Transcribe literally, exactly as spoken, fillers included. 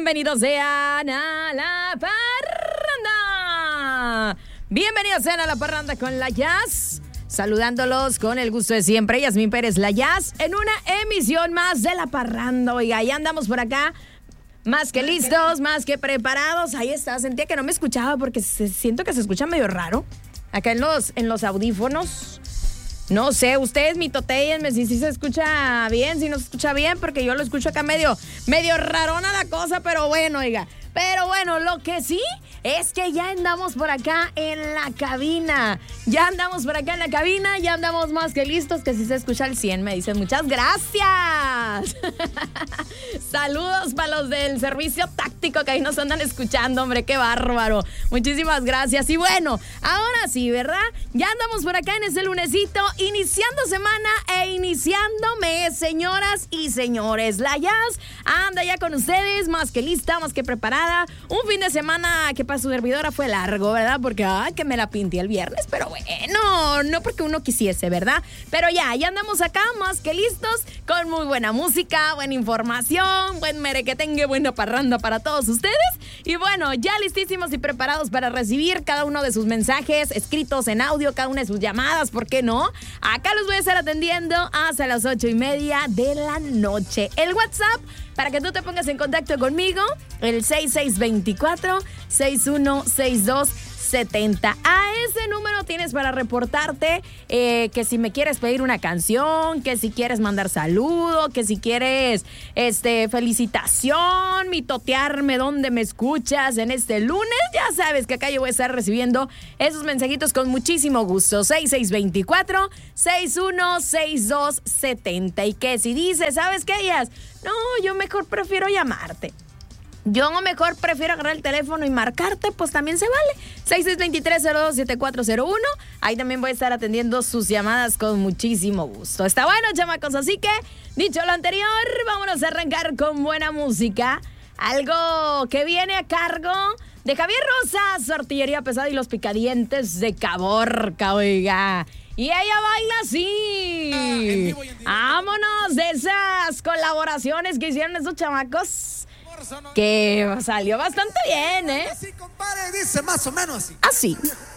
bienvenidos sean a La Parranda. Bienvenidos sean a La Parranda con La Jazz. Saludándolos con el gusto de siempre, Yasmín Pérez La Jazz, en una emisión más de La Parranda. Oiga, ya andamos por acá, más que listos, más que preparados. Ahí está, sentía que no me escuchaba porque se, siento que se escucha medio raro. Acá en los, en los audífonos. No sé, ustedes mitotéenme si, si se escucha bien, si no se escucha bien, porque yo lo escucho acá medio, medio rarona la cosa, pero bueno, oiga. Pero bueno, lo que sí es que ya andamos por acá en la cabina. Ya andamos por acá en la cabina, ya andamos más que listos, que si se escucha el cien, me dicen muchas gracias. Saludos para los del servicio táctico que ahí nos andan escuchando, hombre, qué bárbaro. Muchísimas gracias. Y bueno, ahora sí, ¿verdad? Ya andamos por acá en ese lunesito, iniciando semana e iniciando mes, señoras y señores. La Jazz anda ya con ustedes, más que lista, más que preparada. Un fin de semana que para su servidora fue largo, ¿verdad? Porque, ay, que me la pinté el viernes, pero bueno, no porque uno quisiese, ¿verdad? Pero ya, ya andamos acá más que listos, con muy buena música, buena información, buen merequetengue, buena parranda para todos ustedes. Y bueno, ya listísimos y preparados para recibir cada uno de sus mensajes escritos en audio, cada una de sus llamadas, ¿por qué no? Acá los voy a estar atendiendo hasta las ocho y media de la noche. El WhatsApp, para que tú te pongas en contacto conmigo, el seis seis dos cuatro, seis uno seis dos siete cero. A ese número tienes para reportarte eh, que si me quieres pedir una canción, que si quieres mandar saludo, que si quieres este felicitación, mitotearme donde me escuchas en este lunes. Ya sabes que acá yo voy a estar recibiendo esos mensajitos con muchísimo gusto. seis seis dos cuatro, seis uno seis dos siete cero. Y que si dices, ¿sabes qué, ellas? No, yo mejor prefiero llamarte. Yo mejor prefiero agarrar el teléfono y marcarte, pues también se vale. seis seis dos tres, cero dos siete cuatro cero uno. Ahí también voy a estar atendiendo sus llamadas con muchísimo gusto. Está bueno, chamacos, así que, dicho lo anterior, vámonos a arrancar con buena música. Algo que viene a cargo de Javier Rosas, Artillería Pesada y los Picadientes de Caborca, oiga. Y ella baila así. Vámonos de esas colaboraciones que hicieron esos chamacos, que salió bastante bien, ¿eh? Así, compadre, dice más o menos así. Así.